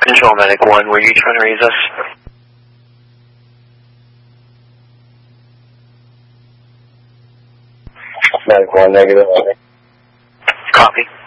Control Medic 1, were you trying to raise us? Medic 1, negative. Copy.